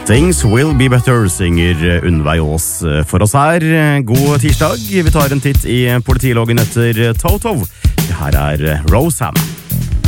Things Will Be Better, synger Unnveig Aas for oss her. God tirsdag, vi tar en titt i politiloggen etter Toto. Her Roseanne.